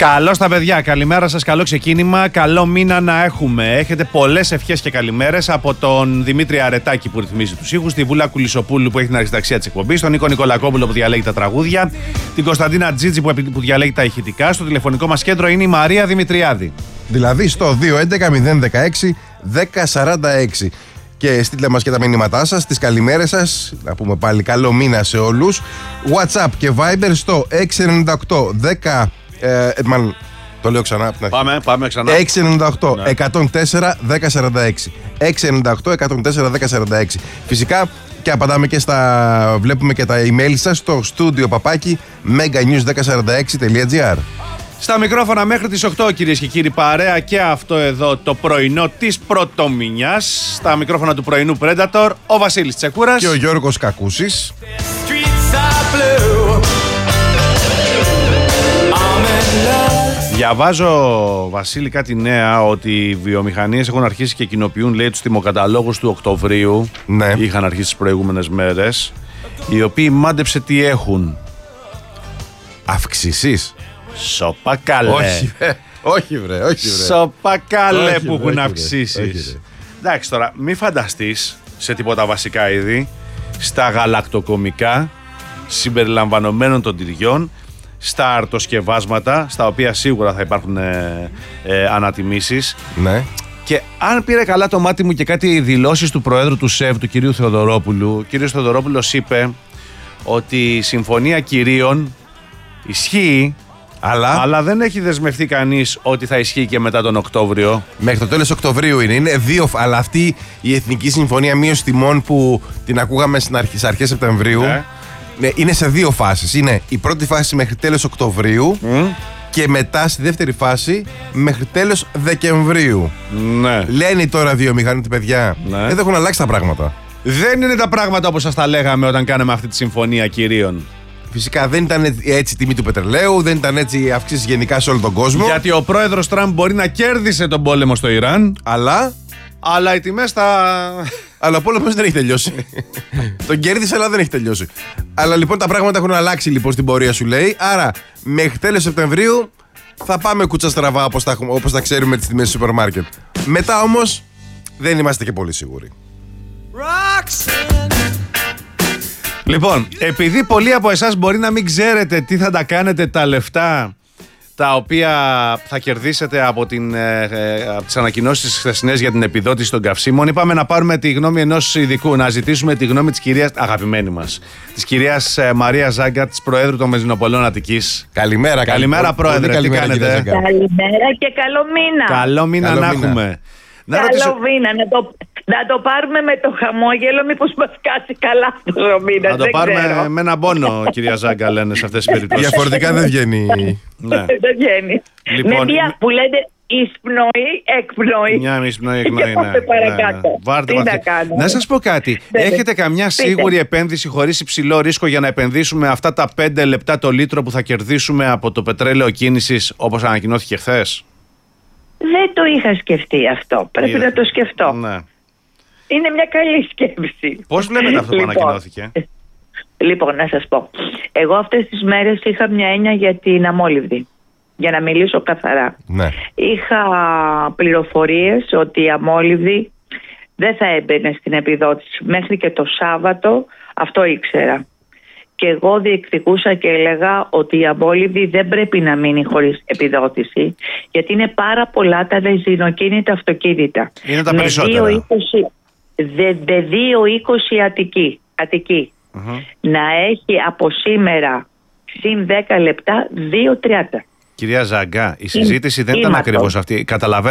Καλώς τα παιδιά, καλημέρα σας, καλό ξεκίνημα, καλό μήνα να έχουμε. Έχετε πολλές ευχές και καλημέρες από τον Δημήτρη Αρετάκη που ρυθμίζει τους ήχους, τη Βούλα Κουλισοπούλου που έχει την αρισταξία της εκπομπής, τον Νίκο Νικολακόπουλο που διαλέγει τα τραγούδια, την Κωνσταντίνα Τζίτζη που διαλέγει τα ηχητικά. Στο τηλεφωνικό μας κέντρο είναι η Μαρία Δημητριάδη. Δηλαδή στο 211-016-1046. Και στείλτε μας και τα μηνύματά σας, τις καλημέρες σας. Να πούμε πάλι καλό μήνα σε όλους. WhatsApp και Viber στο 698-10. Το λέω ξανά. Πάμε ξανά. 698-104-1046. 698-104-1046. Φυσικά και απαντάμε και βλέπουμε και τα email σας στο studio papaki meganews1046.gr. Στα μικρόφωνα μέχρι τις 8, κυρίες και κύριοι, παρέα και αυτό εδώ το πρωινό της πρωτομηνιάς. Στα μικρόφωνα του πρωινού Predator, ο Βασίλης Τσεκούρας και ο Γιώργος Κακούσης. Διαβάζω, Βασίλη, κάτι νέα ότι οι βιομηχανίες έχουν αρχίσει και κοινοποιούν, λέει, τους τιμοκαταλόγους του Οκτωβρίου. Ναι. Είχαν αρχίσει τις προηγούμενες μέρες. Οι οποίοι μάντεψε τι έχουν. Αυξήσεις. Σοπακαλέ. Όχι βρε. Σοπακαλέ που έχουν αυξήσεις. Εντάξει τώρα, μη φανταστείς σε τίποτα βασικά είδη. Στα γαλακτοκομικά συμπεριλαμβανομένων των τυριών, στα αρτοσκευάσματα, στα οποία σίγουρα θα υπάρχουν ανατιμήσεις. Ναι. Και αν πήρε καλά το μάτι μου και κάτι δηλώσεις του Προέδρου του ΣΕΒ, του κυρίου Θεοδωρόπουλου, ο κύριος Θεοδωρόπουλος είπε ότι η συμφωνία κυρίων ισχύει, αλλά δεν έχει δεσμευτεί κανείς ότι θα ισχύει και μετά τον Οκτώβριο. Μέχρι το τέλος Οκτωβρίου είναι δύο. Αλλά αυτή η Εθνική Συμφωνία Μείωσης Τιμών που την ακούγαμε στις αρχές Σεπτεμβρίου, είναι σε δύο φάσεις. Είναι η πρώτη φάση μέχρι τέλος Οκτωβρίου και μετά στη δεύτερη φάση μέχρι τέλος Δεκεμβρίου. Ναι. Λένε τώρα βιομηχανοί, παιδιά, δεν έχουν αλλάξει τα πράγματα. Δεν είναι τα πράγματα όπως σας τα λέγαμε όταν κάναμε αυτή τη συμφωνία κυρίων. Φυσικά δεν ήταν έτσι η τιμή του πετρελαίου, δεν ήταν έτσι οι αυξήσεις γενικά σε όλο τον κόσμο. Γιατί ο πρόεδρος Τραμπ μπορεί να κέρδισε τον πόλεμο στο Ιράν, αλλά οι τιμές Αλλά ο πόλεμος δεν έχει τελειώσει. Τον κέρδισε, αλλά δεν έχει τελειώσει. Αλλά λοιπόν τα πράγματα έχουν αλλάξει λοιπόν στην πορεία, σου λέει. Άρα μέχρι τέλος Σεπτεμβρίου θα πάμε κούτσα στραβά όπως τα ξέρουμε τις τιμές του σούπερ μάρκετ. Μετά όμως δεν είμαστε και πολύ σίγουροι. Λοιπόν, επειδή πολλοί από εσάς μπορεί να μην ξέρετε τι θα τα κάνετε τα λεφτά τα οποία θα κερδίσετε από τις ανακοινώσεις της χθεσινές για την επιδότηση των καυσίμων, είπαμε να πάρουμε τη γνώμη ενός ειδικού, να ζητήσουμε τη γνώμη της κυρίας, αγαπημένη μας, της κυρίας Μαρία Ζάγκα, της Προέδρου των Μεζινοπολών Αττικής. Καλημέρα, καλημέρα Πρόεδρε, τι κάνετε? Καλημέρα και καλό μήνα. Καλό μήνα να έχουμε. Καλό μήνα, να το πάρουμε με το χαμόγελο, μήπως μας κάτσει καλά αυτός ο μήνας. Να το πάρουμε με ένα πόνο, κυρία Ζάγκα, λένε σε αυτές τις περιπτώσεις. Διαφορετικά δεν βγαίνει. Δεν βγαίνει. Λοιπόν, με μια που λέτε εισπνοή, εκπνοή. Μια εισπνοή, εκπνοή, ναι. Τι να κάνω. Να σας πω κάτι. Έχετε καμιά σίγουρη επένδυση χωρίς υψηλό ρίσκο για να επενδύσουμε αυτά τα 5 λεπτά το λίτρο που θα κερδίσουμε από το πετρέλαιο κίνησης, όπως ανακοινώθηκε χθες? Δεν το είχα σκεφτεί αυτό. Πρέπει να το σκεφτώ. Ναι. Είναι μια καλή σκέψη. Πώς βλέπετε αυτό που ανακοινώθηκε? Λοιπόν, να σας πω. Εγώ αυτές τις μέρες είχα μια έννοια για την αμόλυβδη. Για να μιλήσω καθαρά. Ναι. Είχα πληροφορίες ότι η αμόλυβδη δεν θα έμπαινε στην επιδότηση. Μέχρι και το Σάββατο αυτό ήξερα. Και εγώ διεκδικούσα και έλεγα ότι η αμόλυβδη δεν πρέπει να μείνει χωρίς επιδότηση, γιατί είναι πάρα πολλά τα βενζινοκίνητα αυτοκίνητα. Είναι τα περισσότερα. Με 2,20 Αττική. Να έχει από σήμερα συν 10 λεπτά 2,30. Κυρία Ζάγκα, η συζήτηση δεν ήταν ακριβώς αυτή.